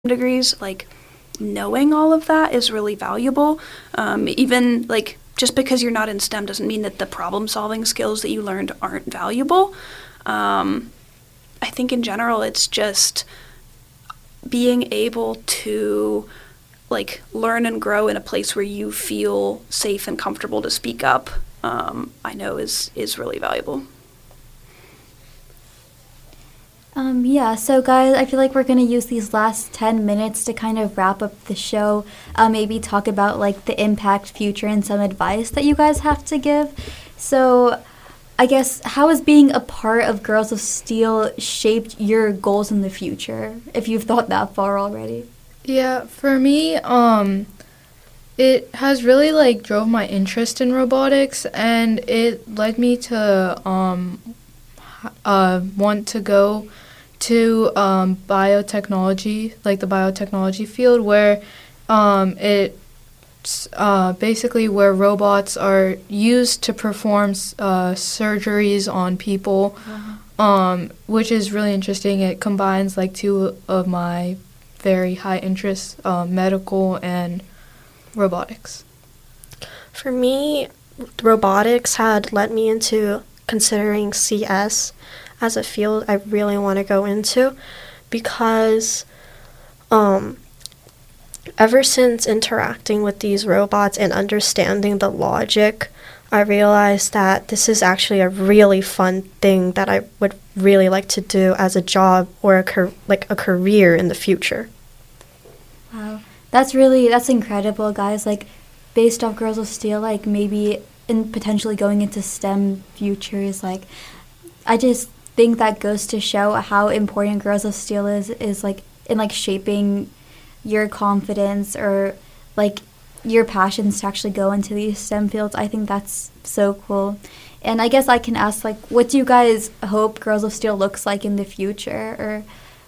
degrees, like knowing all of that is really valuable. Even like just because you're not in STEM doesn't mean that the problem solving skills that you learned aren't valuable. I think in general it's just being able to like learn and grow in a place where you feel safe and comfortable to speak up, I know is really valuable. Yeah, so guys, I feel like we're going to use these last 10 minutes to kind of wrap up the show, maybe talk about like the impact, future, and some advice that you guys have to give. So I guess, how has being a part of Girls of Steel shaped your goals in the future, if you've thought that far already? Yeah, for me, it has really like drove my interest in robotics, and it led me to want to go to biotechnology, like the biotechnology field, where it's basically where robots are used to perform surgeries on people, which is really interesting. It combines like two of my very high interests, medical and robotics. For me, robotics had led me into considering CS as a field I really want to go into, because ever since interacting with these robots and understanding the logic, I realized that this is actually a really fun thing that I would really like to do as a job or a career in the future. Wow, that's incredible, guys. Like, based off Girls of Steel, like maybe in potentially going into STEM futures, like I just think that goes to show how important Girls of Steel is like in like shaping your confidence or like your passions to actually go into these STEM fields. I think that's so cool. And I guess I can ask, like, what do you guys hope Girls of Steel looks like in the future? Or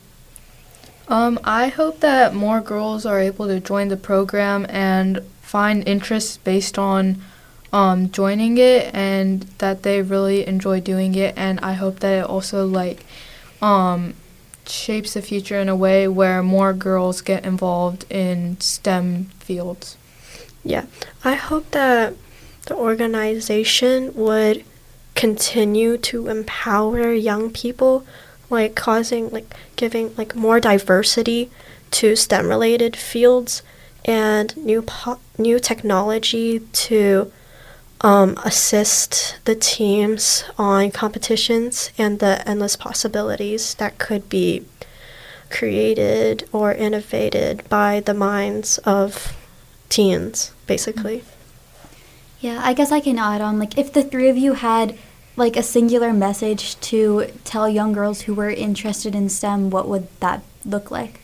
I hope that more girls are able to join the program and find interests based on joining it, and that they really enjoy doing it. And I hope that it also like shapes the future in a way where more girls get involved in STEM fields. Yeah, I hope that the organization would continue to empower young people, like giving like more diversity to STEM related fields and new technology to assist the teams on competitions and the endless possibilities that could be created or innovated by the minds of teens, basically. yeah, I guess I can add on, like, if the three of you had like a singular message to tell young girls who were interested in STEM, what would that look like?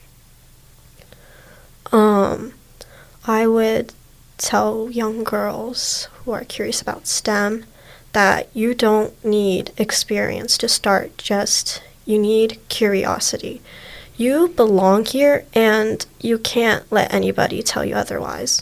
I would tell young girls who are curious about STEM that you don't need experience to start, just you need curiosity. You belong here and you can't let anybody tell you otherwise.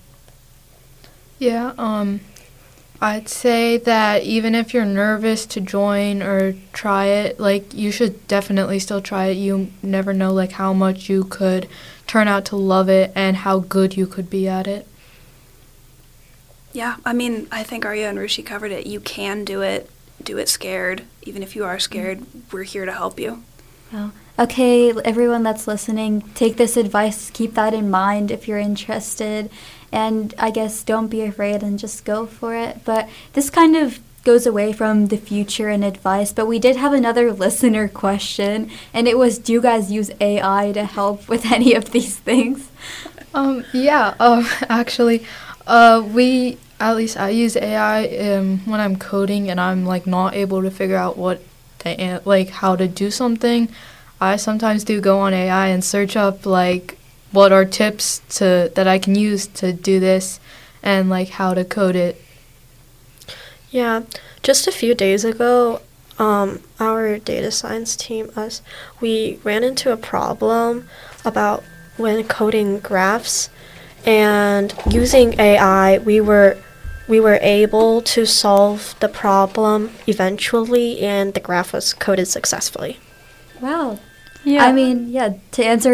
Yeah, I'd say that even if you're nervous to join or try it, like, you should definitely still try it. You never know, like, how much you could turn out to love it and how good you could be at it. Yeah, I mean, I think Arya and Rushi covered it. You can do it scared. Even if you are scared, we're here to help you. Well, okay, everyone that's listening, take this advice, keep that in mind if you're interested, and I guess don't be afraid and just go for it. But this kind of goes away from the future and advice, but we did have another listener question, and it was, do you guys use AI to help with any of these things? Actually, at least I use AI when I'm coding and I'm like not able to figure out how to do something. I sometimes do go on AI and search up like what are tips that I can use to do this and like how to code it. Yeah, just a few days ago, our data science team, we ran into a problem about when coding graphs, and using AI, we were able to solve the problem eventually, and the graph was coded successfully. Wow. Yeah. I mean, yeah, to answer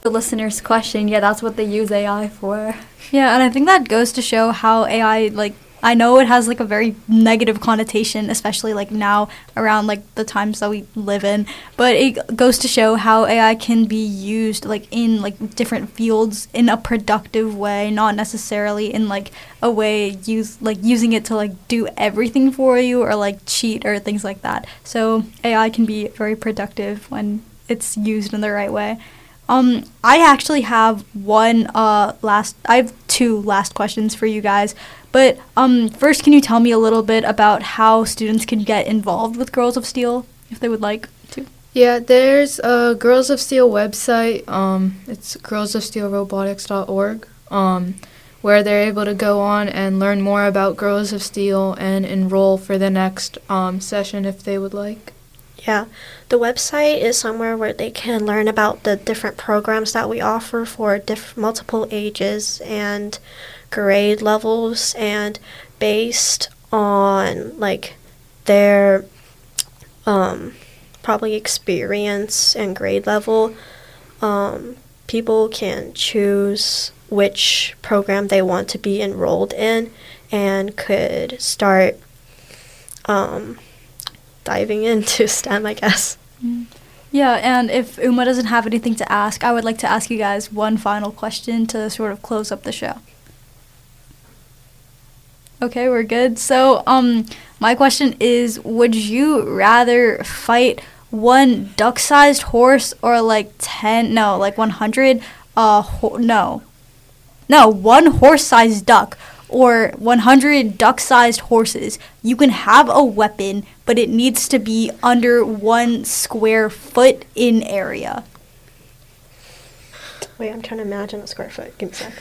The listener's question, yeah, that's what they use AI for. Yeah, and I think that goes to show how AI, like, I know it has like a very negative connotation, especially like now around like the times that we live in, but it goes to show how AI can be used like in like different fields in a productive way, not necessarily in like a way using it to like do everything for you or like cheat or things like that. So AI can be very productive when it's used in the right way. I actually have I have two last questions for you guys. But first, can you tell me a little bit about how students can get involved with Girls of Steel, if they would like to? Yeah, there's a Girls of Steel website. It's girlsofsteelrobotics.org, where they're able to go on and learn more about Girls of Steel and enroll for the next session if they would like. Yeah, the website is somewhere where they can learn about the different programs that we offer for multiple ages and grade levels, and based on like their probably experience and grade level, people can choose which program they want to be enrolled in and could start diving into STEM, I guess. Yeah, and if Uma doesn't have anything to ask, I would like to ask you guys one final question to sort of close up the show. Okay, we're good. So, my question is, would you rather fight one duck-sized horse or like 100, one horse-sized duck or 100 duck-sized horses? You can have a weapon, but it needs to be under 1 square foot in area. Wait, I'm trying to imagine a square foot. Give me a sec.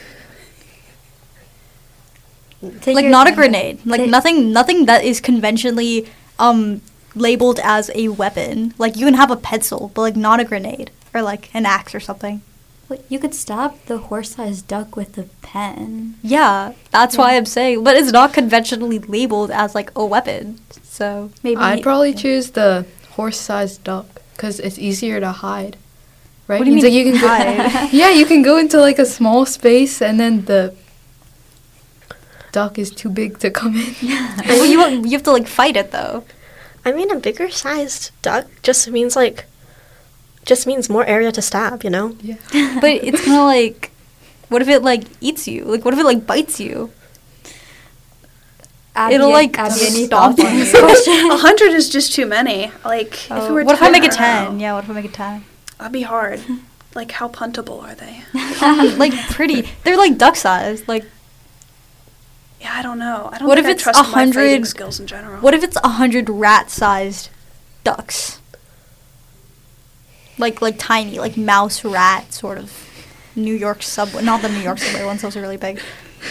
Like not a grenade, like nothing that is conventionally labeled as a weapon. Like you can have a pencil, but like not a grenade or like an axe or something. Wait, you could stab the horse-sized duck with a pen. Yeah, that's why I'm saying, but it's not conventionally labeled as like a weapon. So maybe I'd probably choose the horse-sized duck because it's easier to hide. Right? What do you mean like you can hide? Yeah, you can go into like a small space and then the duck is too big to come in. Well, you have to like fight it though. I mean, a bigger sized duck just means more area to stab, you know? Yeah. But it's kind of like, what if it like eats you? Like what if it like bites you? It'll like stomp on you. 100 is just too many. Like, if it were what if I make it 10? 10? Yeah, what if I make it 10? That'd be hard. Like, how puntable are they? Like pretty. They're like duck sized. Like. Yeah, I don't know. I don't What think if I it's trust my 100 fighting skills in general. What if it's 100 rat-sized ducks? Like tiny, like mouse rat sort of New York subway. Not the New York subway ones; those are really big.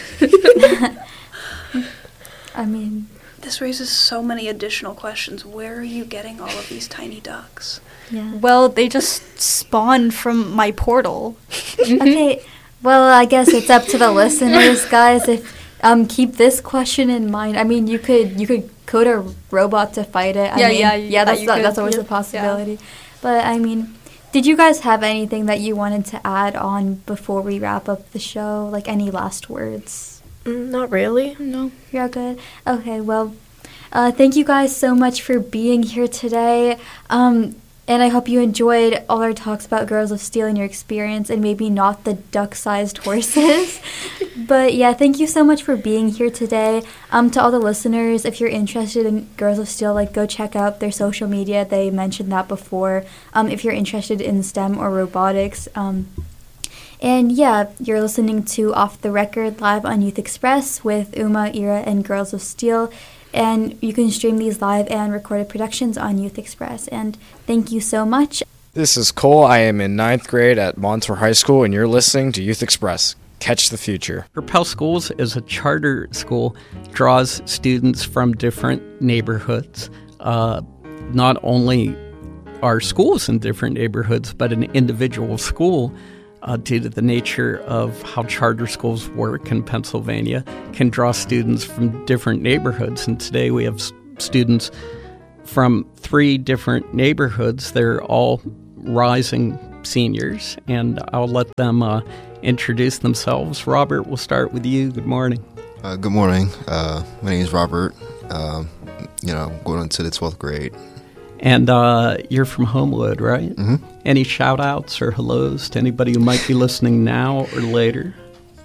I mean, This raises so many additional questions. Where are you getting all of these tiny ducks? yeah. Well, they just spawned from my portal. Okay, well, I guess it's up to the listeners, guys. If keep this question in mind. I mean, you could code a robot to fight it. That's always a possibility. But I mean, did you guys have anything that you wanted to add on before we wrap up the show? Like any last words? Not really. No. You're good? Okay, well, thank you guys so much for being here today. And I hope you enjoyed all our talks about Girls of Steel and your experience, and maybe not the duck-sized horses. But yeah, thank you so much for being here today. To all the listeners, if you're interested in Girls of Steel, like go check out their social media. They mentioned that before. If you're interested in STEM or robotics. And yeah, you're listening to Off the Record live on Youth Express with Uma, Ira, and Girls of Steel. And you can stream these live and recorded productions on Youth Express. And thank you so much. This is Cole. I am in 9th grade at Montour High School, and you're listening to Youth Express. Catch the future. Propel Schools is a charter school, draws students from different neighborhoods. Not only are schools in different neighborhoods, but an individual school, due to the nature of how charter schools work in Pennsylvania, can draw students from different neighborhoods. And today we have students from 3 different neighborhoods. They're all rising seniors, and I'll let them introduce themselves. Robert, we'll start with you. Good morning. Good morning. My name is Robert. Going into the 12th grade. And you're from Homewood, right? Mm-hmm. Any shout-outs or hellos to anybody who might be listening now or later?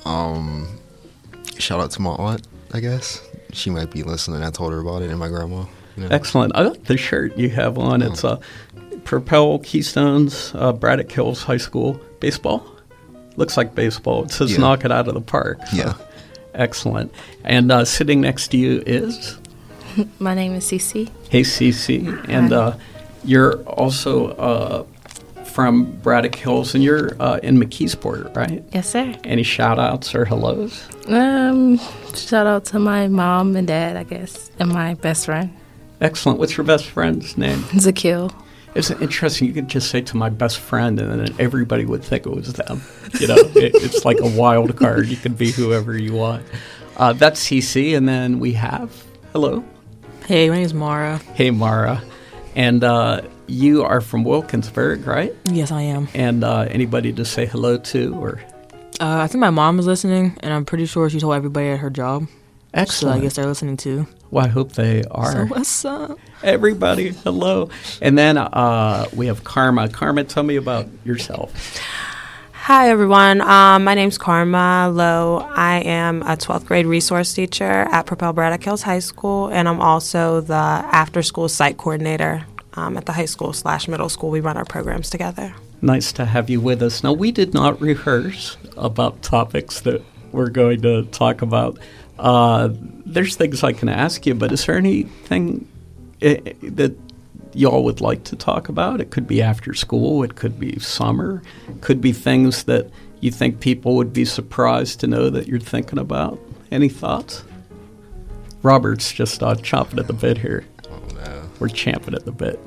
Shout out to my aunt, I guess. She might be listening. I told her about it, and my grandma. Excellent. I like the shirt you have on. It's Propel Keystones, Braddock Hills High School baseball. Looks like baseball. It says knock it out of the park. So. Yeah. Excellent. And sitting next to you is? My name is Cece. Hey, Cece. And you're also from Braddock Hills, and you're in McKeesport, right? Yes, sir. Any shout-outs or hellos? Shout out to my mom and dad, I guess, and my best friend. Excellent. What's your best friend's name? Zakil. It's interesting. You could just say to my best friend, and then everybody would think it was them. It's like a wild card. You could be whoever you want. That's CC, and then we have, hello. Hey, my name is Mara. Hey, Mara. And you are from Wilkinsburg, right? Yes, I am. And anybody to say hello to? Or I think my mom is listening, and I'm pretty sure she told everybody at her job. Excellent. So I guess they're listening too. Well, I hope they are. So what's up? Everybody, hello. And then we have Karma. Karma, tell me about yourself. Hi, everyone. My name's Karma Lowe. I am a 12th grade resource teacher at Propel Braddock Hills High School, and I'm also the after-school site coordinator at the high school / middle school. We run our programs together. Nice to have you with us. Now, we did not rehearse about topics that we're going to talk about. There's things I can ask you, but is there anything that y'all would like to talk about? It could be after school. It could be summer. It could be things that you think people would be surprised to know that you're thinking about. Any thoughts? Robert's just chomping at the bit here. Oh, no. We're champing at the bit.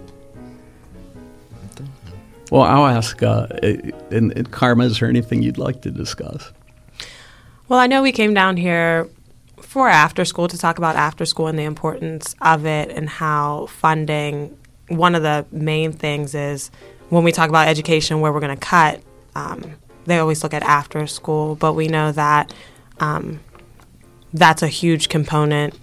Well, I'll ask, in Karma, is there anything you'd like to discuss? Well, I know we came down here for after school to talk about after school and the importance of it and how funding, one of the main things is when we talk about education where we're going to cut, they always look at after school, but we know that that's a huge component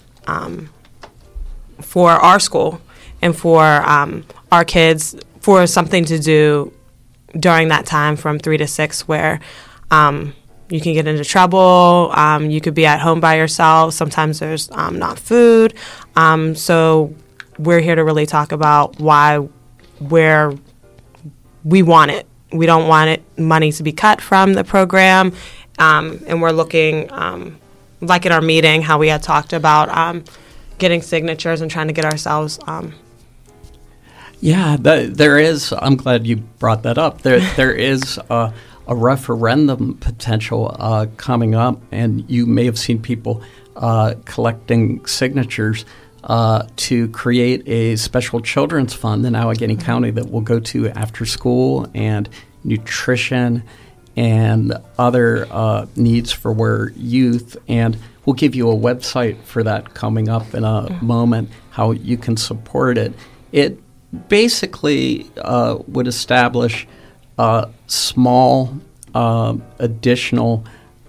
for our school and for our kids, for something to do during that time from 3 to 6 where you can get into trouble. You could be at home by yourself. Sometimes there's not food. So we're here to really talk about where we want it. We don't want money to be cut from the program. And we're looking, like in our meeting, how we had talked about getting signatures and trying to get ourselves. Yeah, there is. I'm glad you brought that up. There is a referendum potential coming up, and you may have seen people collecting signatures to create a special children's fund in Allegheny County that will go to after school and nutrition and other needs for our youth. And we'll give you a website for that coming up in a moment, how you can support it. It basically would establish small additional,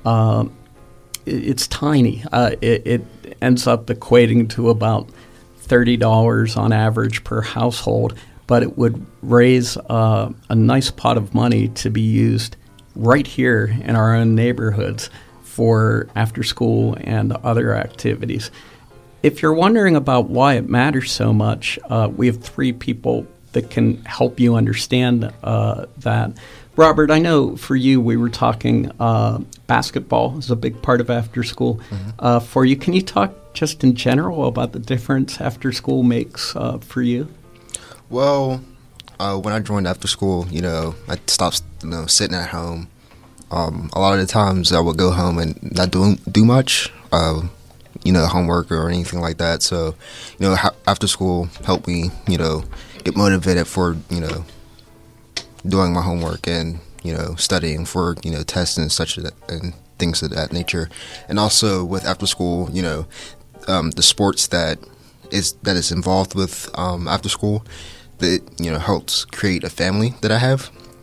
it's tiny. It ends up equating to about $30 on average per household, but it would raise a nice pot of money to be used right here in our own neighborhoods for after school and other activities. If you're wondering about why it matters so much, we have 3 people that can help you understand that. Robert, I know for you we were talking basketball is a big part of after school for you. Can you talk just in general about the difference after school makes for you? Well, when I joined after school, I stopped sitting at home. A lot of the times I would go home and not do much, homework or anything like that. So, after school helped me, get motivated for, doing my homework and, studying for, tests and such and things of that nature. And also with after school, the sports that is involved with after school, that, helps create a family that I have.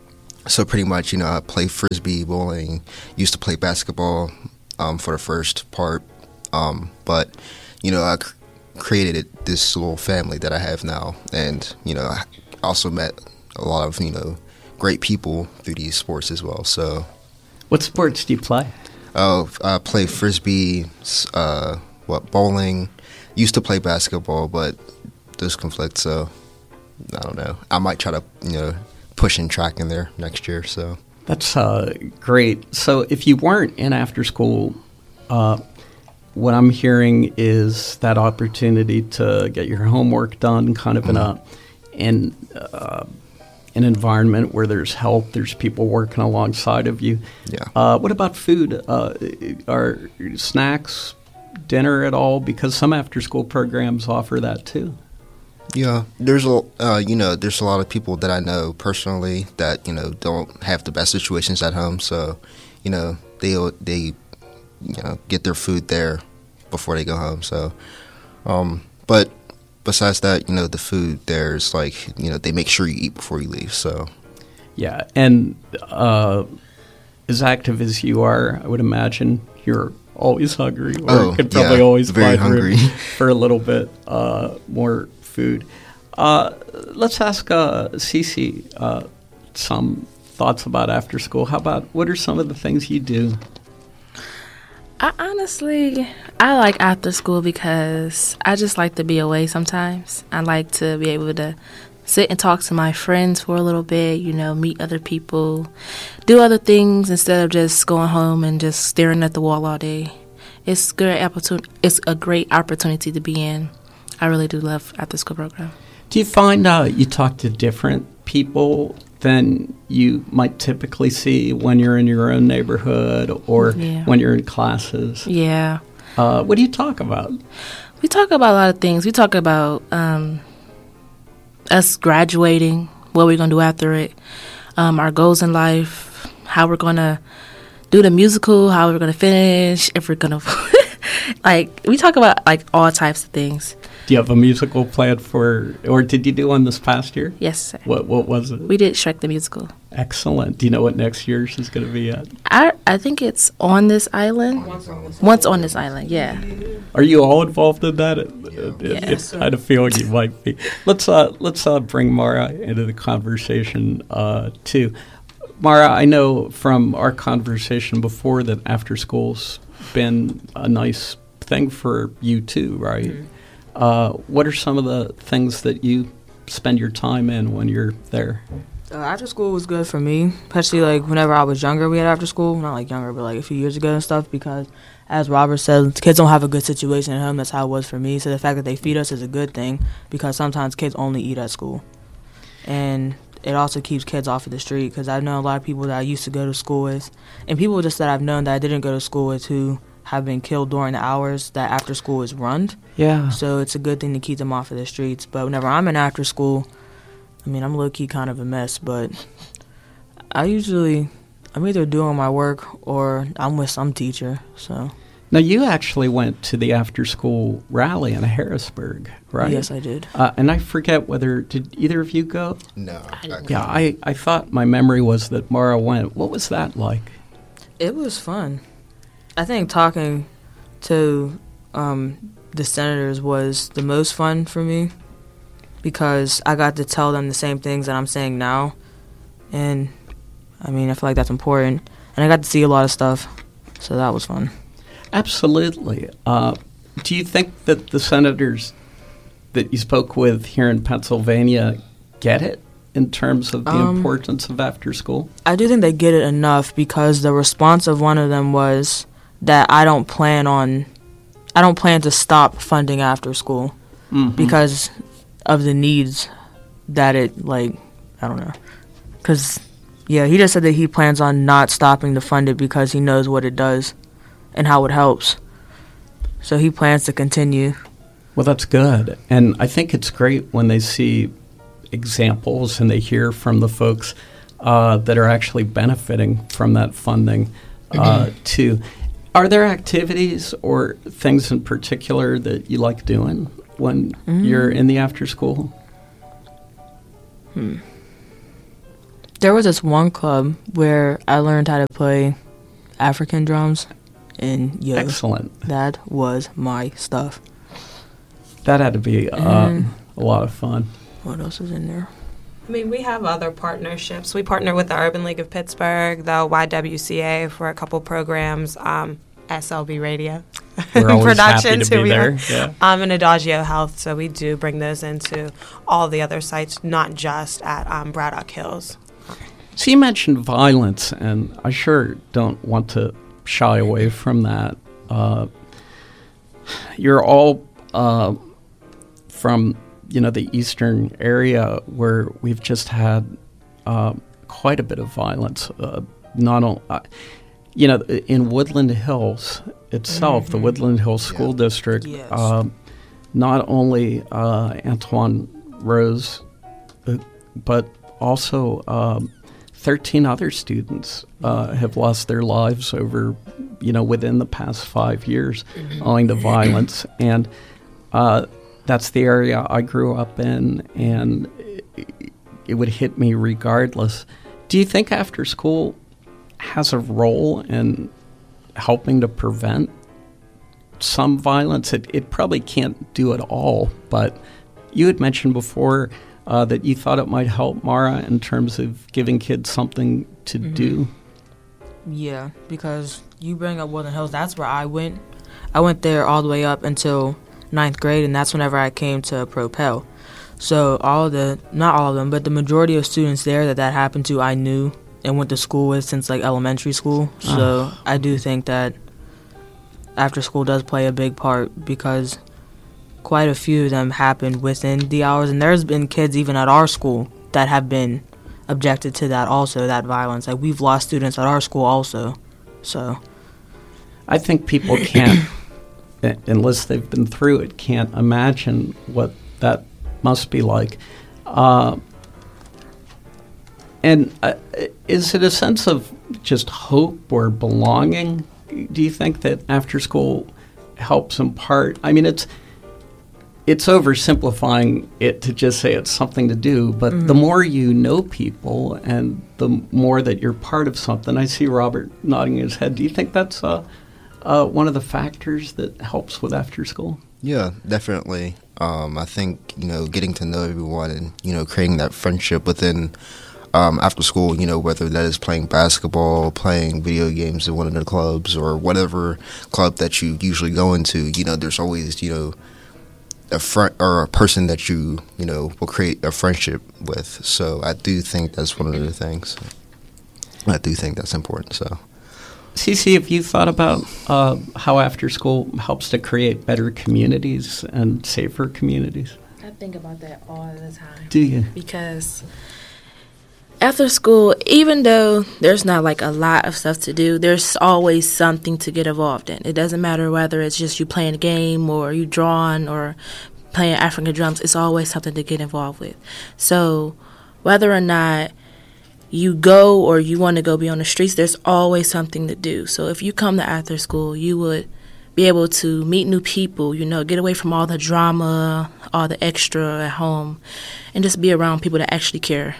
So pretty much, I play frisbee, bowling, used to play basketball for the first part. But, I created this little family that I have now. And, I also met a lot of, great people through these sports as well. So, what sports do you play? Oh, I play frisbee, bowling. Used to play basketball, but those conflict, so I don't know. I might try to, push in track in there next year. So that's great. So if you weren't in after school, what I'm hearing is that opportunity to get your homework done, kind of in an environment where there's help, there's people working alongside of you. Yeah. What about food? Are snacks, dinner at all? Because some after-school programs offer that too. Yeah, there's there's a lot of people that I know personally that don't have the best situations at home, so they get their food there before they go home. So, but besides that, the food there's they make sure you eat before you leave. So, yeah, and as active as you are, I would imagine you're always hungry, or could probably always very find hungry room for a little bit more food. Let's ask Cece some thoughts about after school. How about what are some of the things you do? I like after school because I just like to be away sometimes. I like to be able to sit and talk to my friends for a little bit, meet other people, do other things instead of just going home and just staring at the wall all day. It's a great opportunity to be in. I really do love after school program. Do you find you talk to different people than you might typically see when you're in your own neighborhood or when you're in classes? Yeah. What do you talk about? We talk about a lot of things. We talk about us graduating, what we're going to do after it, our goals in life, how we're going to do the musical, how we're going to finish, if we're going to... we talk about, all types of things. Do you have a musical planned or did you do one this past year? Yes, sir. What was it? We did Shrek the Musical. Excellent. Do you know what next year's is going to be at? I think it's On This Island. Once on This Island, yeah. Are you all involved in that? Yes. I had a feeling you might be. Let's bring Mara into the conversation too. Mara, I know from our conversation before that after school's been a nice thing for you too, right? Mm-hmm. What are some of the things that you spend your time in when you're there? After school was good for me, especially whenever I was younger. We had after school, not younger, but a few years ago and stuff. Because, as Robert said, kids don't have a good situation at home. That's how it was for me. So the fact that they feed us is a good thing because sometimes kids only eat at school, and it also keeps kids off of the street. Because I know a lot of people that I used to go to school with, and people just that I've known that I didn't go to school with who have been killed during the hours that after school is run. Yeah. So it's a good thing to keep them off of the streets. But whenever I'm in after school, I'm low-key kind of a mess, but I'm either doing my work or I'm with some teacher, so. Now, you actually went to the after-school rally in Harrisburg, right? Yes, I did. And I forget did either of you go? No. Yeah, I thought my memory was that Mara went. What was that like? It was fun. I think talking to the senators was the most fun for me because I got to tell them the same things that I'm saying now. And, I feel like that's important. And I got to see a lot of stuff, so that was fun. Absolutely. Do you think that the senators that you spoke with here in Pennsylvania get it in terms of the importance of after school? I do think they get it enough because the response of one of them was that I don't plan to stop funding after school because of the needs that it, I don't know. Because, he just said that he plans on not stopping to fund it because he knows what it does and how it helps. So he plans to continue. Well, that's good. And I think it's great when they see examples and they hear from the folks that are actually benefiting from that funding too. Are there activities or things in particular that you like doing when you're in the after school? There was this one club where I learned how to play African drums, and Excellent. that was my stuff. That had to be a lot of fun. What else is in there? I mean, we have other partnerships. We partner with the Urban League of Pittsburgh, the YWCA for a couple programs, SLB Radio. We're always happy Productions, to who be we there. are. Yeah. And Adagio Health, so we do bring those into all the other sites, not just at Braddock Hills. So you mentioned violence, and I sure don't want to shy away from that. You're all from the eastern area where we've just had quite a bit of violence. Not only, in Woodland Hills itself, the Woodland Hills School District. Yes. Not only Antoine Rose, but also 13 other students have lost their lives over, within the past 5 years owing to violence. And that's the area I grew up in, and it would hit me regardless. Do you think after school has a role in helping to prevent some violence? It probably can't do it all, but you had mentioned before that you thought it might help, Mara, in terms of giving kids something to do. Yeah, because you bring up Woodland Hills, that's where I went. I went there all the way up until 9th grade, and that's whenever I came to Propel. So not all of them, but the majority of students there that happened to, I knew and went to school with since elementary school. So I do think that after school does play a big part, because quite a few of them happened within the hours, and there's been kids even at our school that have been objected to that also, that violence. We've lost students at our school also. So I think people can't, unless they've been through it, can't imagine what that must be like. And is it a sense of just hope or belonging? Do you think that after school helps impart? I mean, it's oversimplifying it to just say it's something to do, but the more you know people and the more that you're part of something. I see Robert nodding his head. Do you think that's one of the factors that helps with after school? Yeah, definitely. I think, getting to know everyone and, creating that friendship within after school, whether that is playing basketball, playing video games in one of the clubs, or whatever club that you usually go into, there's always, a friend or a person that you will create a friendship with. So I do think that's one of the things. I do think that's important. So, Cece, have you thought about how after school helps to create better communities and safer communities? I think about that all the time. Do you? Because after school, even though there's not a lot of stuff to do, there's always something to get involved in. It doesn't matter whether it's just you playing a game or you drawing or playing African drums. It's always something to get involved with. So whether or not you go or you want to go be on the streets, there's always something to do. So if you come to after school, you would be able to meet new people, get away from all the drama, all the extra at home, and just be around people that actually care.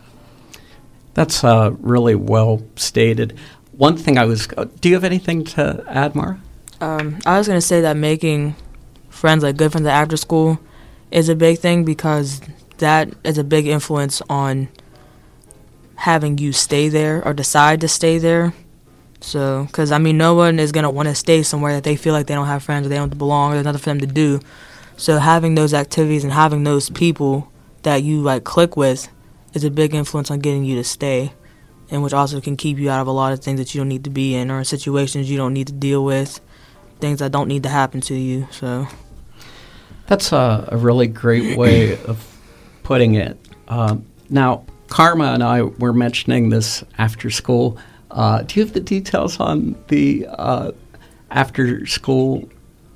That's really well stated. One thing do you have anything to add, Mara? I was going to say that making friends, good friends after school, is a big thing, because that is a big influence on having you stay there or decide to stay there. So, because, no one is going to want to stay somewhere that they feel like they don't have friends or they don't belong or there's nothing for them to do. So having those activities and having those people that you, click with is a big influence on getting you to stay, and which also can keep you out of a lot of things that you don't need to be in, or in situations you don't need to deal with, things that don't need to happen to you. So that's a really great way of putting it. Now, Karma and I were mentioning this after school. Do you have the details on the after school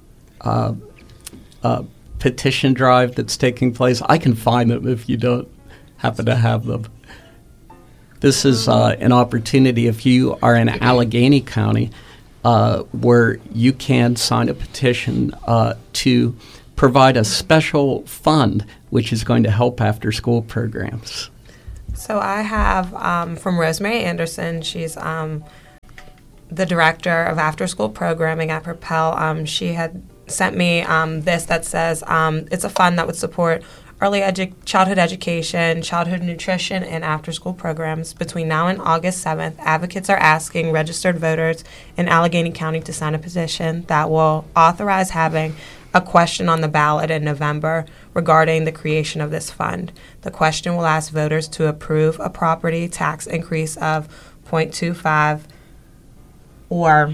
petition drive that's taking place? I can find them if you don't happen to have them. This is an opportunity, if you are in Allegheny County, where you can sign a petition to provide a special fund which is going to help after-school programs. So I have from Rosemary Anderson. She's the director of after-school programming at Propel. She had sent me this that says it's a fund that would support early childhood education, childhood nutrition, and after-school programs. Between now and August 7th, advocates are asking registered voters in Allegheny County to sign a petition that will authorize having a question on the ballot in November regarding the creation of this fund. The question will ask voters to approve a property tax increase of 0.25 or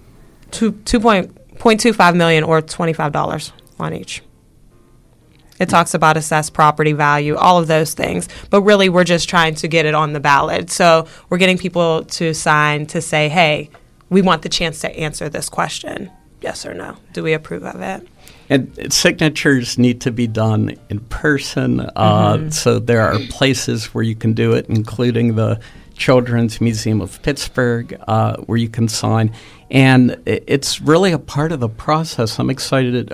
2.25 million or $25 on each. It talks about assessed property value, all of those things. But really, we're just trying to get it on the ballot. So we're getting people to sign to say, hey, we want the chance to answer this question. Yes or no? Do we approve of it? And signatures need to be done in person. So there are places where you can do it, including the Children's Museum of Pittsburgh, where you can sign. And it's really a part of the process. I'm excited.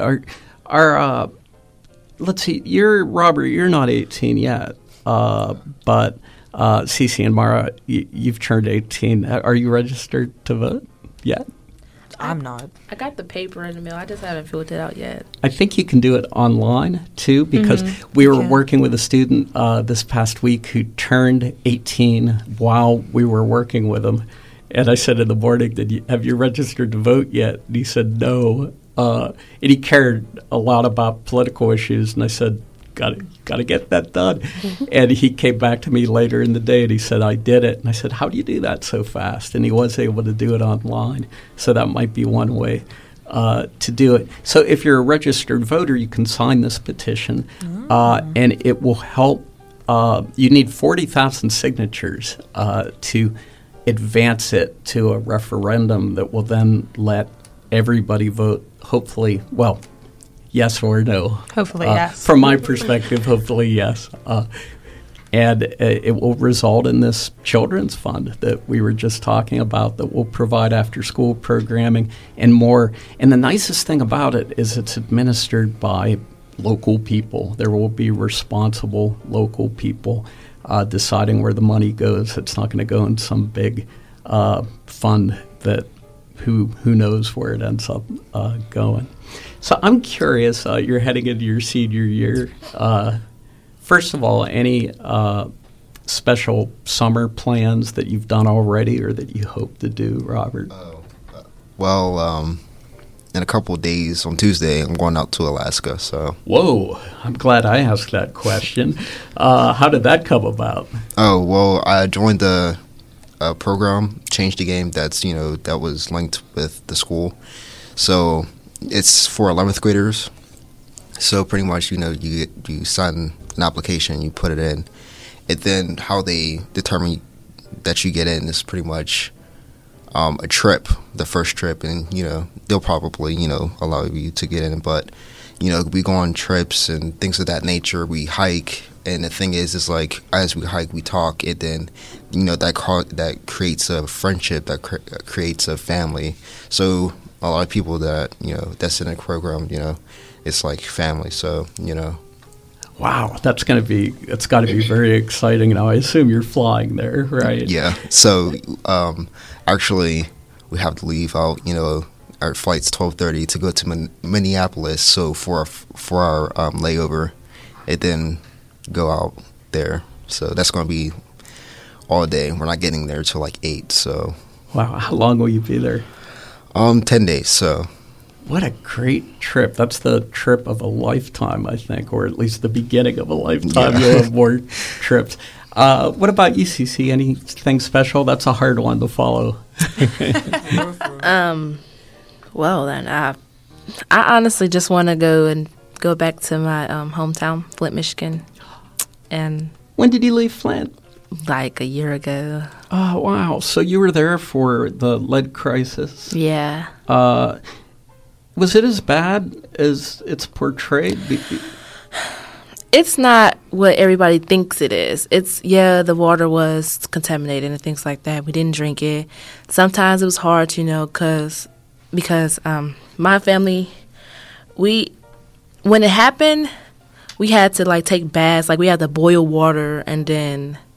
Let's see, Robert, you're not 18 yet, but Cece and Mara, you've turned 18. Are you registered to vote yet? I'm not. I got the paper in the mail. I just haven't filled it out yet. I think you can do it online, too, because we were working with a student this past week who turned 18 while we were working with him. And I said in the morning, have you registered to vote yet? And he said no. And he cared a lot about political issues. And I said, got to get that done. And he came back to me later in the day and he said, I did it. And I said, how do you do that so fast? And he was able to do it online. So that might be one way to do it. So if you're a registered voter, you can sign this petition and it will help. You need 40,000 signatures to advance it to a referendum that will then let everybody vote, hopefully, well, yes or no. Hopefully, yes. From my perspective, hopefully, yes. And it will result in this children's fund that we were just talking about that will provide after-school programming and more. And the nicest thing about it is it's administered by local people. There will be responsible local people deciding where the money goes. It's not going to go in some big fund that who knows where it ends up going. So I'm curious, you're heading into your senior year. First of all, any special summer plans that you've done already or that you hope to do, Robert? In a couple of days, on Tuesday, I'm going out to Alaska. So. Whoa, I'm glad I asked that question. How did that come about? Oh, well, I joined the program, Change the Game, that was linked with the school. So it's for 11th graders. So pretty much, you sign an application, you put it in. And then how they determine that you get in is pretty much a trip, the first trip, and they'll probably allow you to get in. But we go on trips and things of that nature. We hike, and the thing is like as we hike, we talk, and then that creates a friendship, that creates a family. So a lot of people that that's in a program, it's like family. So Wow, it's got to be very exciting. Now, I assume you're flying there, right? Yeah. So, actually, we have to leave out. Our flight's 12:30 to go to Minneapolis. So for our layover, it then go out there. So that's going to be all day. We're not getting there till like 8. So. Wow, how long will you be there? 10 days. So. What a great trip. That's the trip of a lifetime, I think, or at least the beginning of a lifetime. Yeah. You'll have more trips. What about you, Cece? Anything special? That's a hard one to follow. Well, then, I honestly just want to go back to my hometown, Flint, Michigan. And when did you leave Flint? Like a year ago. Oh, wow. So you were there for the lead crisis? Yeah. Was it as bad as it's portrayed? It's not what everybody thinks it is. The water was contaminated and things like that. We didn't drink it. Sometimes it was hard, because my family, when it happened, we had to take baths. We had to boil water and then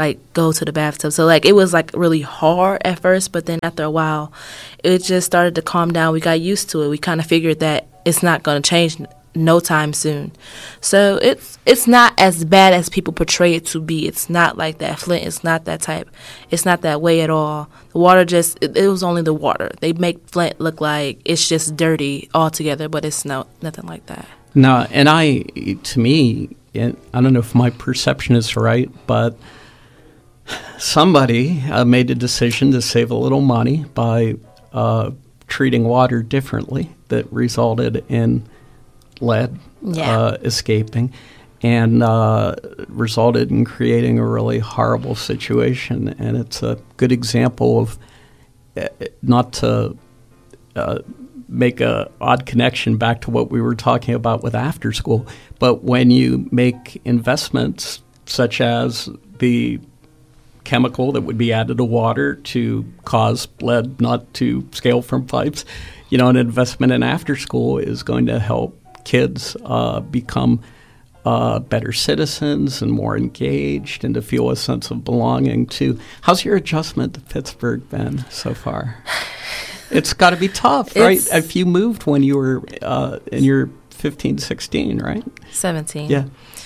like go to the bathtub. So like it was like really hard at first, but then after a while, it just started to calm down. We got used to it. We kind of figured that it's not going to change no time soon. So it's not as bad as people portray it to be. It's not like that. Flint is not that type. It's not that way at all. The water just, it was only the water. They make Flint look like it's just dirty altogether, but it's nothing like that. No, and to me, I don't know if my perception is right, but somebody made a decision to save a little money by treating water differently that resulted in lead escaping and resulted in creating a really horrible situation. And it's a good example of, not to make a odd connection back to what we were talking about with after school, but when you make investments such as the chemical that would be added to water to cause lead not to scale from pipes, an investment in after school is going to help kids become better citizens and more engaged and to feel a sense of belonging too. How's your adjustment to Pittsburgh been so far? It's got to be tough, right? If you moved when you were in your 15, 16, right? 17. Yeah.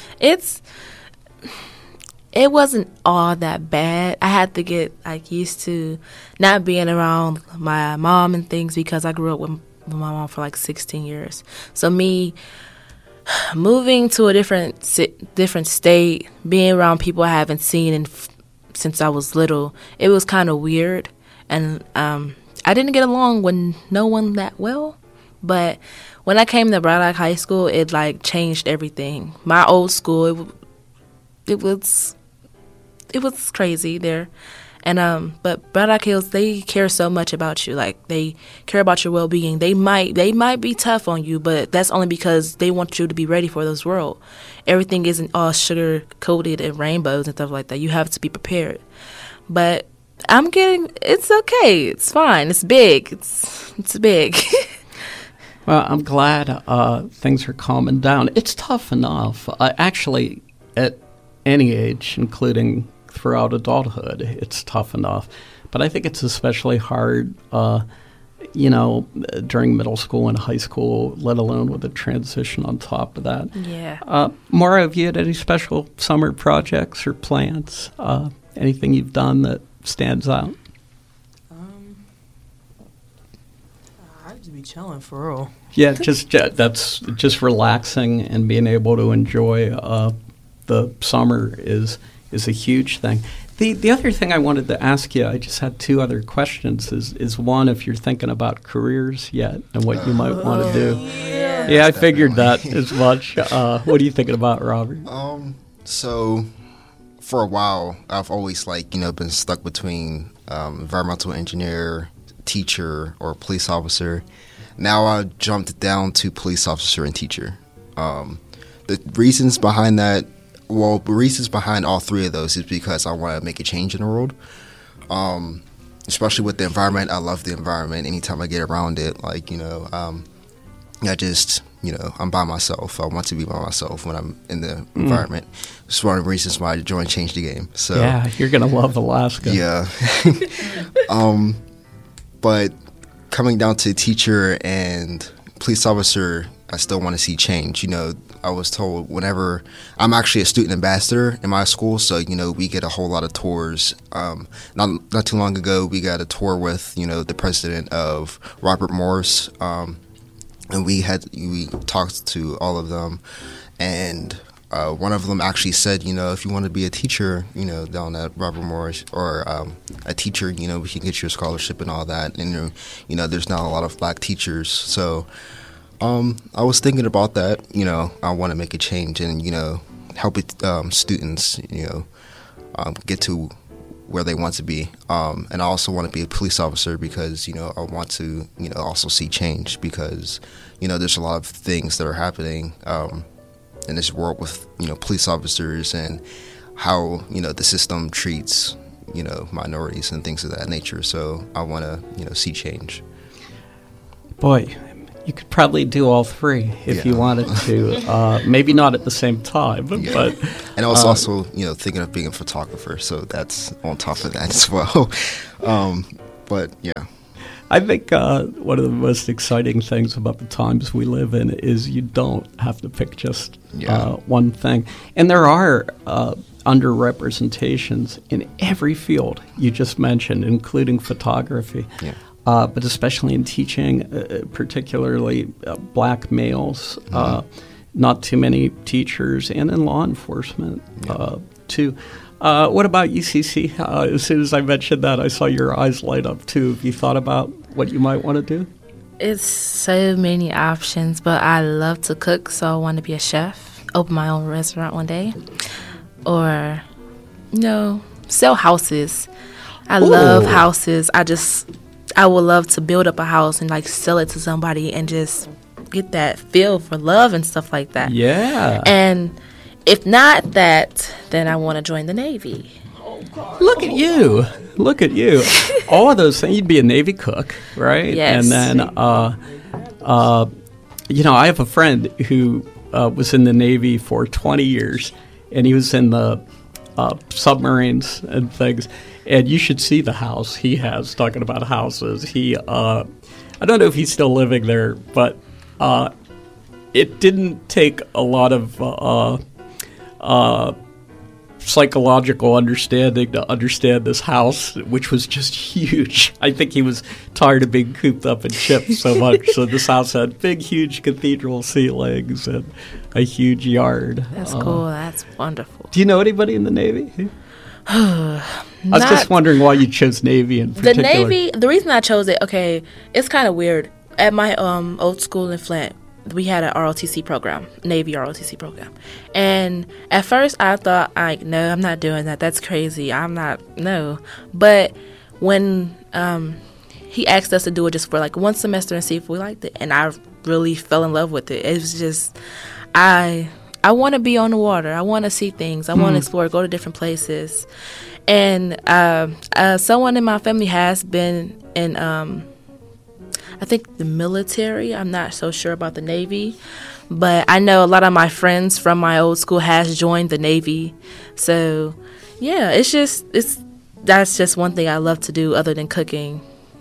It wasn't all that bad. I had to get used to not being around my mom and things because I grew up with my mom for 16 years. So me moving to a different state, being around people I haven't seen since I was little, it was kind of weird. And I didn't get along with no one that well. But when I came to Braddock High School, it changed everything. My old school, it was crazy there. And but Braddock Hills, they care so much about you. They care about your well-being. They might be tough on you, but that's only because they want you to be ready for this world. Everything isn't all sugar-coated and rainbows and stuff like that. You have to be prepared. But it's okay. It's fine. It's big. It's big. Well, I'm glad things are calming down. It's tough enough. Actually, at any age, including throughout adulthood, it's tough enough. But I think it's especially hard, during middle school and high school, let alone with a transition on top of that. Yeah. Maura, have you had any special summer projects or plans? Anything you've done that stands out? I'd just be chilling for real. Yeah, that's just relaxing and being able to enjoy the summer is a huge thing. The other thing I wanted to ask you, I just had two other questions, is one, if you're thinking about careers yet and what you might want to do. Yeah, I figured that as much. What are you thinking about, Robert? So for a while, I've always been stuck between environmental engineer, teacher, or police officer. Now I jumped down to police officer and teacher. The reasons behind that, the reasons behind all three of those is because I want to make a change in the world. Especially with the environment. I love the environment. Anytime I get around it, I'm by myself. I want to be by myself when I'm in the environment. It's one of the reasons why I joined Change the Game. So yeah, you're gonna love Alaska. Yeah. But coming down to teacher and police officer, I still want to see change. I was told whenever I'm actually a student ambassador in my school, so we get a whole lot of tours. Not too long ago, we got a tour with the president of Robert Morris, and we talked to all of them, and one of them actually said, if you want to be a teacher, down at Robert Morris or a teacher, we can get you a scholarship and all that, and there's not a lot of black teachers, so. I was thinking about that. I want to make a change and help students get to where they want to be. And I also want to be a police officer because I want to also see change because there's a lot of things that are happening in this world with police officers and how the system treats minorities and things of that nature. So I want to see change. Boy. You could probably do all three if you wanted to. Maybe not at the same time, but and I was also thinking of being a photographer, so that's on top of that as well. But yeah. I think one of the most exciting things about the times we live in is you don't have to pick just one thing. And there are underrepresentations in every field you just mentioned, including photography. Yeah. But especially in teaching, particularly black males, not too many teachers, and in law enforcement, too. What about UCC? As soon as I mentioned that, I saw your eyes light up, too. Have you thought about what you might want to do? It's so many options, but I love to cook, so I want to be a chef, open my own restaurant one day, or, sell houses. I love houses. I would love to build up a house and, sell it to somebody and just get that feel for love and stuff like that. Yeah. And if not that, then I want to join the Navy. Look at you. Look at you. All of those things. You'd be a Navy cook, right? Yes. And then, I have a friend who was in the Navy for 20 years, and he was in the submarines and things. And you should see the house he has, talking about houses. He, I don't know if he's still living there, but it didn't take a lot of psychological understanding to understand this house, which was just huge. I think he was tired of being cooped up in chips so much. So this house had big, huge cathedral ceilings and a huge yard. That's cool. That's wonderful. Do you know anybody in the Navy? I was just wondering why you chose Navy in particular. The Navy, the reason I chose it, it's kind of weird. At my old school in Flint, we had an ROTC program, Navy ROTC program. And at first I thought, no, I'm not doing that. That's crazy. No. But when he asked us to do it just for 1 semester and see if we liked it, and I really fell in love with it. It was just, I want to be on the water. I want to see things. I want to explore, go to different places. And someone in my family has been in, I think, the military. I'm not so sure about the Navy. But I know a lot of my friends from my old school has joined the Navy. So, yeah, that's just one thing I love to do other than cooking.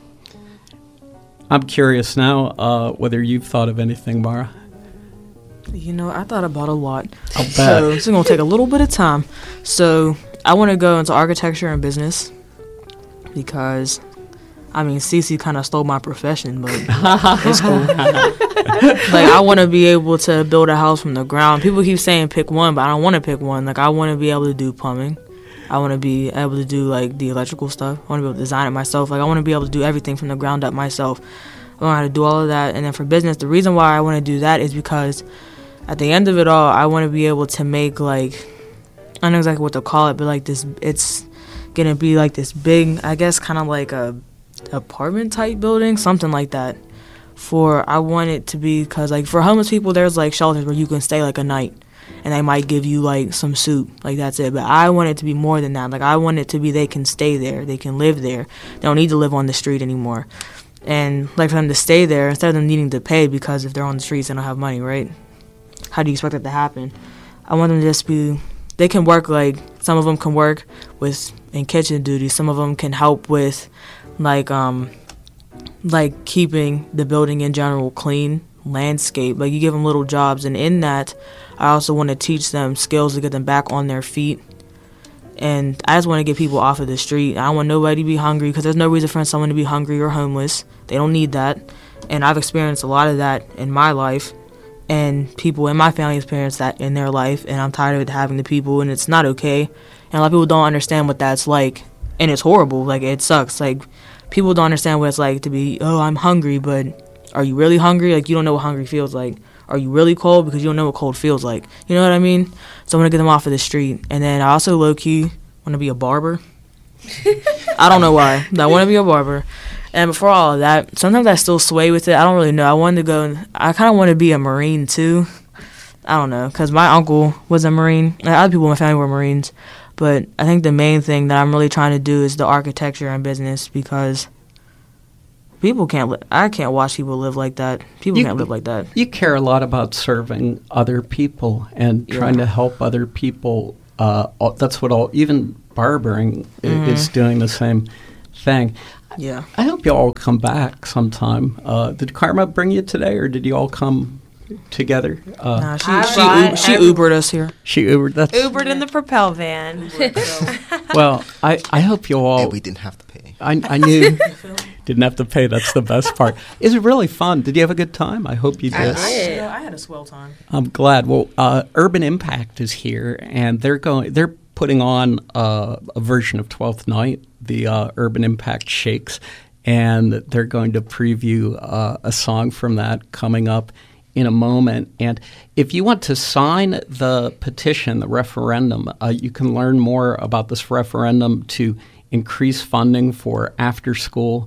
I'm curious now whether you've thought of anything, Mara. I thought about a lot. I'll bet. So it's going to take a little bit of time. So I want to go into architecture and business because, Cece kind of stole my profession, but it's cool. I want to be able to build a house from the ground. People keep saying pick one, but I don't want to pick one. I want to be able to do plumbing. I want to be able to do, the electrical stuff. I want to be able to design it myself. I want to be able to do everything from the ground up myself. I want how to do all of that. And then for business, the reason why I want to do that is because at the end of it all, I want to be able to make, I don't know exactly what to call it, but, it's going to be, this big, I guess, kind of a apartment-type building, something like that. I want it to be, because, for homeless people, there's, shelters where you can stay, a night, and they might give you, some soup. That's it. But I want it to be more than that. I want it to be they can stay there. They can live there. They don't need to live on the street anymore. And, for them to stay there, instead of them needing to pay, because if they're on the streets, they don't have money, right? How do you expect that to happen? I want them to just be, they can work, some of them can work in kitchen duties. Some of them can help with, keeping the building in general clean, landscape. You give them little jobs. And in that, I also want to teach them skills to get them back on their feet. And I just want to get people off of the street. I don't want nobody to be hungry, because there's no reason for someone to be hungry or homeless. They don't need that. And I've experienced a lot of that in my life. And people in my family experience that in their life, and I'm tired of it happening to people, and it's not okay. And a lot of people don't understand what that's like, and it's horrible. It sucks. People don't understand what it's like to be, I'm hungry, but are you really hungry? You don't know what hungry feels like. Are you really cold? Because you don't know what cold feels like. You know what I mean? So I'm going to get them off of the street. And then I also low-key want to be a barber. I don't know why. I want to be a barber. And before all of that, sometimes I still sway with it. I don't really know. I wanted to go, I kind of want to be a Marine too. I don't know, because my uncle was a Marine. Other people in my family were Marines. But I think the main thing that I'm really trying to do is the architecture and business, because people can't. I can't watch people live like that. People can't live like that. You care a lot about serving other people and trying to help other people. That's what even barbering is doing the same thing. Yeah. I hope you all come back sometime. Did Karma bring you today, or did you all come together? Nah, she Ubered us here. She Ubered. Ubered in the Propel van. Well, I hope you all. And we didn't have to pay. I knew didn't have to pay. That's the best part. Is it really fun? Did you have a good time? I hope you did. I had a swell time. I'm glad. Well, Urban Impact is here, and they're putting on a version of 12th Night, the Urban Impact Shakes, and they're going to preview a song from that coming up in a moment. And if you want to sign the petition, the referendum, you can learn more about this referendum to increase funding for after-school.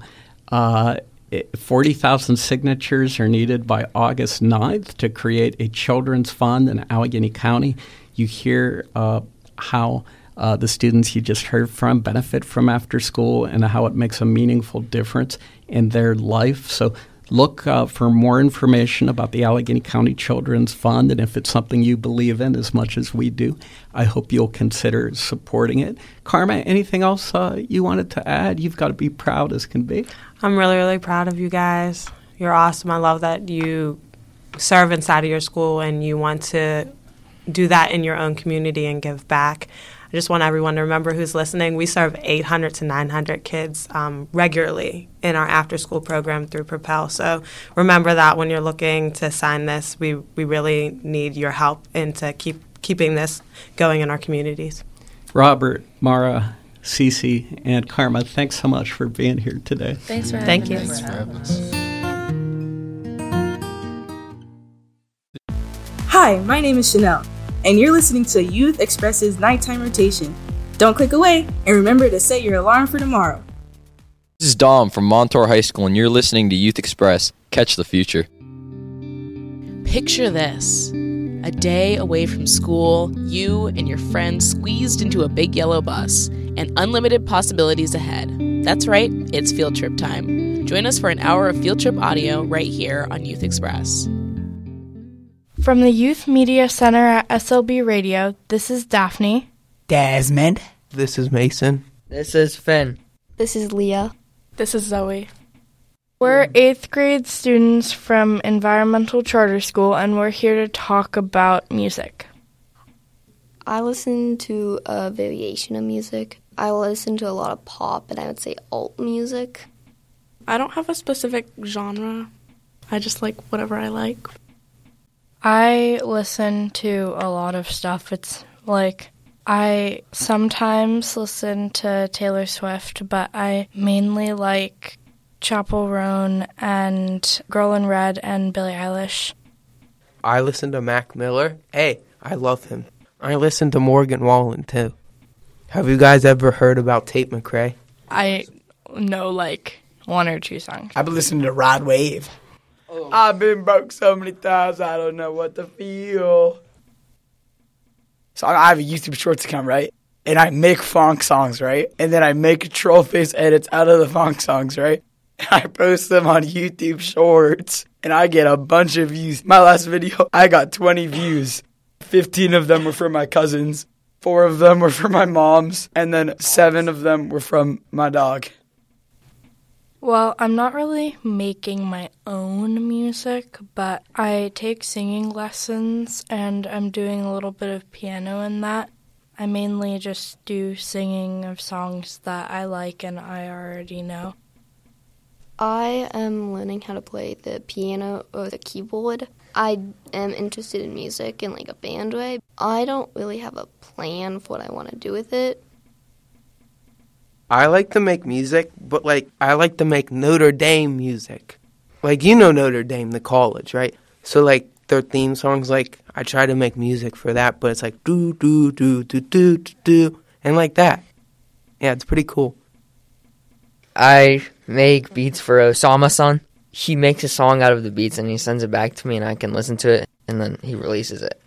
40,000 signatures are needed by August 9th to create a children's fund in Allegheny County. You hear how the students you just heard from benefit from after school and how it makes a meaningful difference in their life. So look for more information about the Allegheny County Children's Fund, and if it's something you believe in as much as we do, I hope you'll consider supporting it. Karma, anything else you wanted to add? You've got to be proud as can be. I'm really, really proud of you guys. You're awesome. I love that you serve inside of your school and you want to do that in your own community and give back. I just want everyone to remember who's listening. We serve 800 to 900 kids regularly in our after-school program through Propel. So remember that when you're looking to sign this, we really need your help and to keeping this going in our communities. Robert, Mara, Cece, and Karma, thanks so much for being here today. Thanks for having us. Thanks for having us. Hi, my name is Chanel, and you're listening to Youth Express's Nighttime Rotation. Don't click away, and remember to set your alarm for tomorrow. This is Dom from Montour High School, and you're listening to Youth Express. Catch the future. Picture this. A day away from school, you and your friends squeezed into a big yellow bus, and unlimited possibilities ahead. That's right, it's field trip time. Join us for an hour of field trip audio right here on Youth Express. From the Youth Media Center at SLB Radio, this is Daphne. Desmond. This is Mason. This is Finn. This is Leah. This is Zoe. We're 8th grade students from Environmental Charter School, and we're here to talk about music. I listen to a variation of music. I listen to a lot of pop, and I would say alt music. I don't have a specific genre. I just like whatever I like. I listen to a lot of stuff. It's like I sometimes listen to Taylor Swift, but I mainly like Chappell Roan and Girl in Red and Billie Eilish. I listen to Mac Miller. Hey, I love him. I listen to Morgan Wallen, too. Have you guys ever heard about Tate McRae? I know, like, 1 or 2 songs. I've been listening to Rod Wave. Oh. I've been broke so many times, I don't know what to feel. So I have a YouTube Shorts account, right? And I make funk songs, right? And then I make troll face edits out of the funk songs, right? And I post them on YouTube Shorts, and I get a bunch of views. My last video, I got 20 views. 15 of them were from my cousins, 4 of them were from my mom's, and then 7 of them were from my dog. Well, I'm not really making my own music, but I take singing lessons, and I'm doing a little bit of piano in that. I mainly just do singing of songs that I like and I already know. I am learning how to play the piano or the keyboard. I am interested in music in like a band way. I don't really have a plan for what I want to do with it. I like to make music, but I like to make Notre Dame music. You know Notre Dame, the college, right? So their theme songs, I try to make music for that, but it's do do do do do do and like that. Yeah, it's pretty cool. I make beats for Osama-san. He makes a song out of the beats and he sends it back to me and I can listen to it and then he releases it.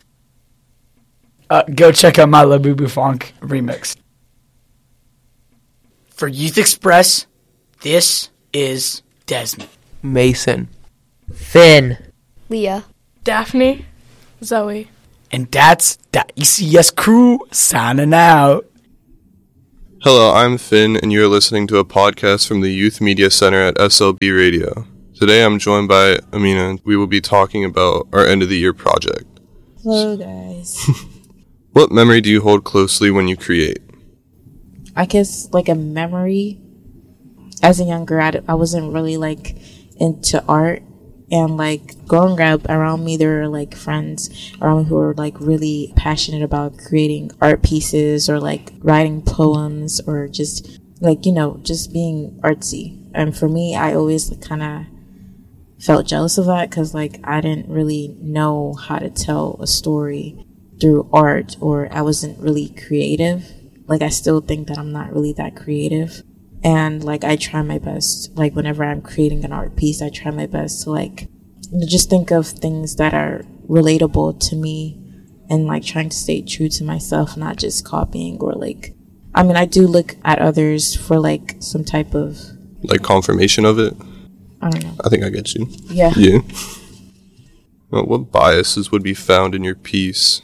Go check out my La Boo Boo Funk remix. For Youth Express, this is Desmond. Mason. Finn. Leah. Daphne. Zoe. And that's that ECS crew signing out. Hello, I'm Finn, and you're listening to a podcast from the Youth Media Center at SLB Radio. Today I'm joined by Amina. We will be talking about our end of the year project. Hello, guys. What memory do you hold closely when you create? I guess like a memory. As a young girl, I wasn't really like into art, and like growing up around me, there were like friends around me who were like really passionate about creating art pieces or like writing poems or just like, you know, just being artsy. And for me, I always kind of felt jealous of that because like I didn't really know how to tell a story through art, or I wasn't really creative. Like I still think that I'm not really that creative. And like I try my best, like whenever I'm creating an art piece, I try my best to like just think of things that are relatable to me and like trying to stay true to myself, not just copying or like, I mean, I do look at others for like some type of like confirmation of it? I don't know. I think I get you. Yeah. Yeah. Well, what biases would be found in your piece?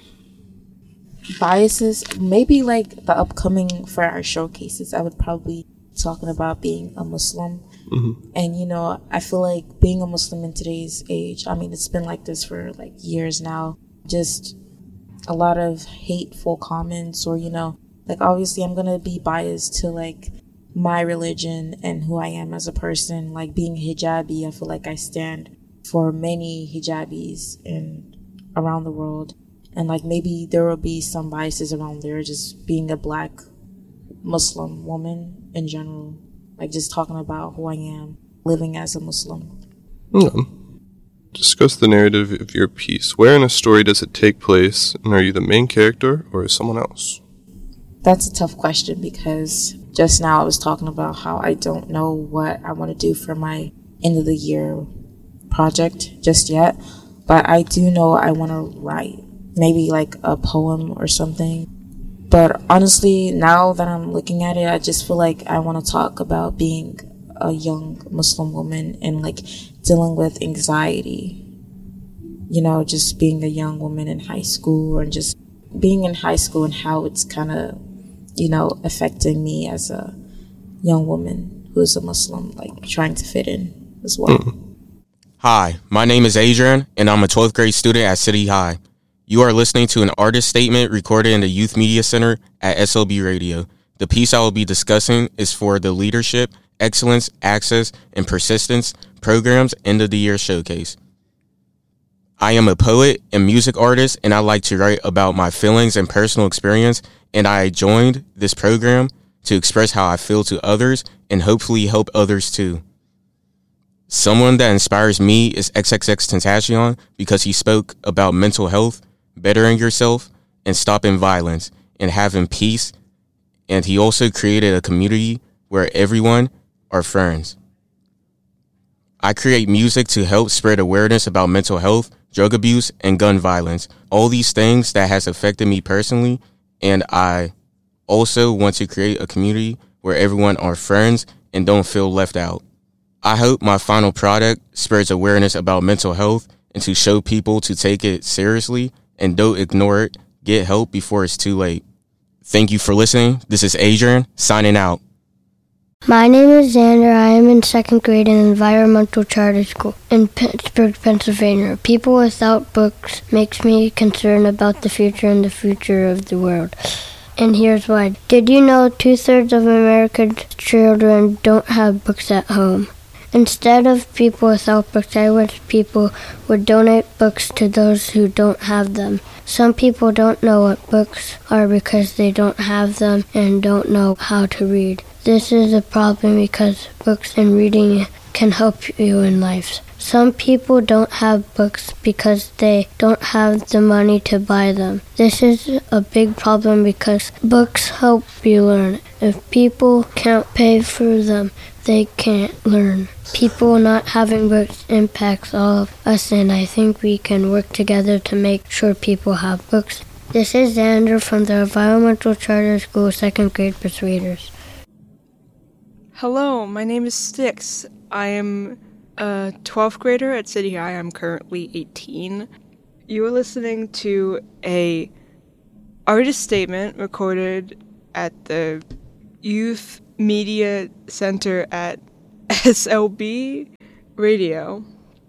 Biases, maybe like the upcoming for our showcases, I would probably talking about being a Muslim. And you know, I feel like being a Muslim in today's age, I mean, it's been like this for like years now, just a lot of hateful comments, or you know, like obviously I'm gonna be biased to like my religion and who I am as a person. Like being hijabi, I feel like I stand for many hijabis around the world, and like maybe there will be some biases around there, just being a Black Muslim woman in general, like just talking about who I am living as a Muslim. Discuss the narrative of your piece. Where in a story does it take place, and are you the main character or is someone else? That's a tough question because just now I was talking about how I don't know what I want to do for my end of the year project just yet, but I do know I want to write maybe like a poem or something. But honestly, now that I'm looking at it, I just feel like I want to talk about being a young Muslim woman and like dealing with anxiety. You know, just being a young woman in high school, or just being in high school and how it's kind of, you know, affecting me as a young woman who is a Muslim, like trying to fit in as well. Hi, my name is Adrian, and I'm a 12th grade student at City High. You are listening to an artist statement recorded in the Youth Media Center at SLB Radio. The piece I will be discussing is for the Leadership, Excellence, Access, and Persistence Programs End of the Year Showcase. I am a poet and music artist, and I like to write about my feelings and personal experience, and I joined this program to express how I feel to others and hopefully help others too. Someone that inspires me is XXXTentacion because he spoke about mental health, bettering yourself, and stopping violence, and having peace. And he also created a community where everyone are friends. I create music to help spread awareness about mental health, drug abuse, and gun violence. All these things that has affected me personally, and I also want to create a community where everyone are friends and don't feel left out. I hope my final product spreads awareness about mental health and to show people to take it seriously and don't ignore it. Get help before it's too late. Thank you for listening. This is Adrian, signing out. My name is Xander. I am in 2nd grade in Environmental Charter School in Pittsburgh, Pennsylvania. People without books makes me concerned about the future and the future of the world. And here's why. Did you know 2/3 of America's children don't have books at home? Instead of people without books, I wish people would donate books to those who don't have them. Some people don't know what books are because they don't have them and don't know how to read. This is a problem because books and reading can help you in life. Some people don't have books because they don't have the money to buy them. This is a big problem because books help you learn. If people can't pay for them, they can't learn. People not having books impacts all of us, and I think we can work together to make sure people have books. This is Xander from the Environmental Charter School 2nd grade Persuaders. Hello, my name is Styx. I am a 12th grader at City High. I'm currently 18. You are listening to a artist statement recorded at the Youth Media Center at SLB Radio.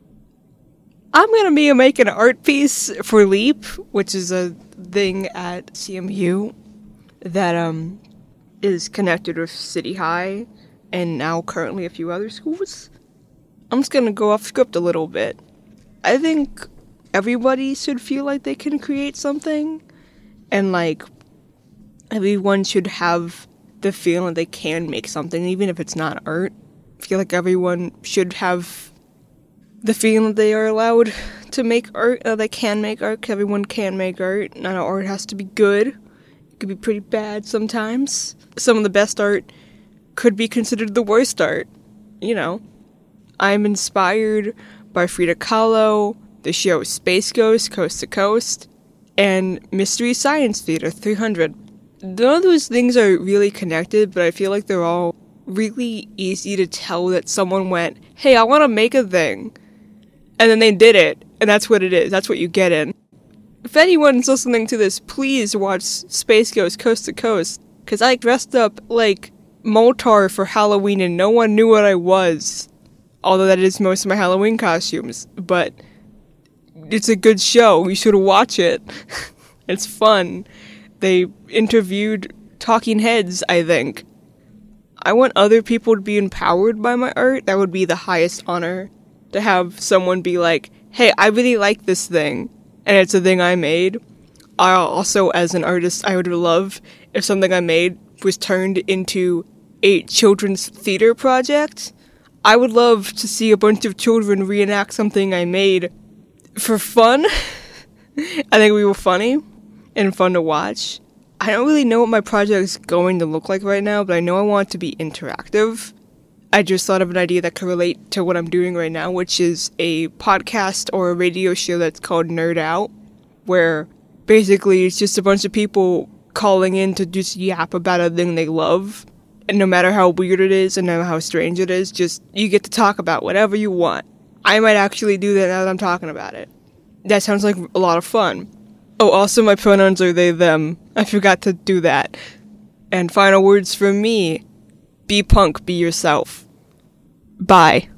I'm going to be making an art piece for LEAP, which is a thing at CMU that is connected with City High and now currently a few other schools. I'm just going to go off script a little bit. I think everybody should feel like they can create something, and like everyone should have the feeling they can make something, even if it's not art. I feel like everyone should have the feeling they are allowed to make art, they can make art, 'cause everyone can make art. Not all art has to be good. It could be pretty bad sometimes. Some of the best art could be considered the worst art, you know. I'm inspired by Frida Kahlo, the show Space Ghost, Coast to Coast, and Mystery Science Theater 300. None of those things are really connected, but I feel like they're all really easy to tell that someone went, hey, I want to make a thing. And then they did it, and that's what it is. That's what you get in. If anyone's listening to this, please watch Space Ghost, Coast to Coast, because I dressed up like Moltar for Halloween and no one knew what I was. Although that is most of my Halloween costumes. But it's a good show. You should watch it. It's fun. They interviewed talking heads, I think. I want other people to be empowered by my art. That would be the highest honor. To have someone be like, hey, I really like this thing. And it's a thing I made. I also, as an artist, I would love if something I made was turned into a children's theater project. I would love to see a bunch of children reenact something I made for fun. I think we were funny and fun to watch. I don't really know what my project is going to look like right now, but I know I want it to be interactive. I just thought of an idea that could relate to what I'm doing right now, which is a podcast or a radio show that's called Nerd Out, where basically it's just a bunch of people calling in to just yap about a thing they love. And no matter how weird it is and no matter how strange it is, just you get to talk about whatever you want. I might actually do that now that I'm talking about it. That sounds like a lot of fun. Oh, also my pronouns are they, them. I forgot to do that. And final words from me. Be punk, be yourself. Bye.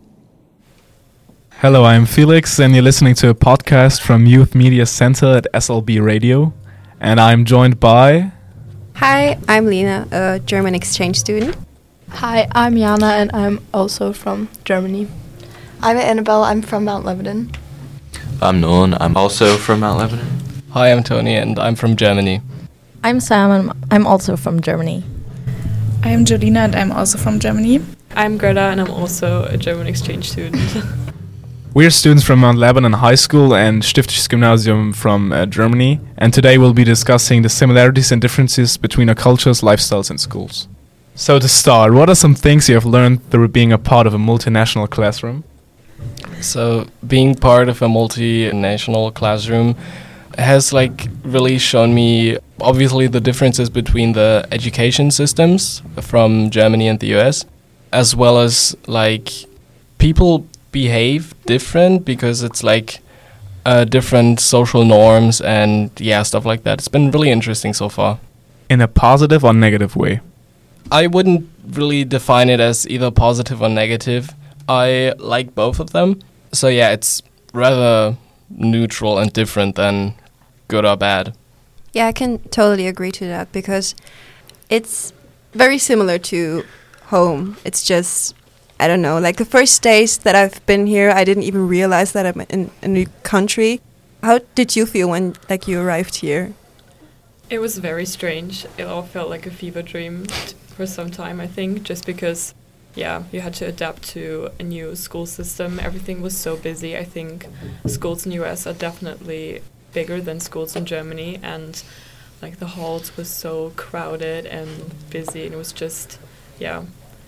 Hello, I'm Felix, and you're listening to a podcast from Youth Media Center at SLB Radio. And I'm joined by... Hi, I'm Lena, a German exchange student. Hi, I'm Jana, and I'm also from Germany. I'm Annabelle, I'm from Mount Lebanon. I'm Nolan, I'm also from Mount Lebanon. Hi, I'm Tony, and I'm from Germany. I'm Sam, and I'm also from Germany. I'm Jolina, and I'm also from Germany. I'm Greta, and I'm also a German exchange student. We're students from Mount Lebanon High School and Stiftisches Gymnasium from Germany, and today we'll be discussing the similarities and differences between our cultures, lifestyles, and schools. So to start, what are some things you have learned through being a part of a multinational classroom? So being part of a multinational classroom has really shown me obviously the differences between the education systems from Germany and the US, as well as people behave different because it's different social norms and stuff like that. It's been really interesting so far. In a positive or negative way? I wouldn't really define it as either positive or negative. I like both of them. So it's rather neutral and different than good or bad. Yeah, I can totally agree to that because it's very similar to home. It's just, I don't know, the first days that I've been here, I didn't even realize that I'm in a new country. How did you feel when you arrived here? It was very strange. It all felt like a fever dream for some time, I think, just because, you had to adapt to a new school system. Everything was so busy. I think schools in the US are definitely bigger than schools in Germany, and the halls was so crowded and busy, and it was just, Yeah,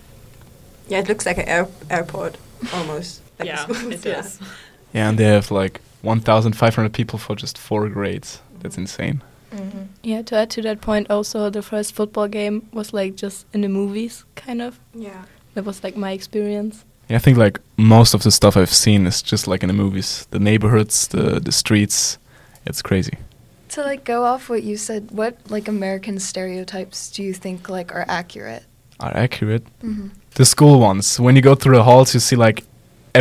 it looks like an airport, almost. It does. Yeah, and they have 1,500 people for just 4 grades. That's insane. Mm-hmm. Yeah, to add to that point, also the first football game was just in the movies, kind of. Yeah. That was like my experience. Yeah, I think like most of the stuff I've seen is just like in the movies. The neighborhoods, the streets. It's crazy. To like go off what you said, what like American stereotypes do you think like are accurate? Are accurate? Mhm. The school ones. When you go through the halls, you see like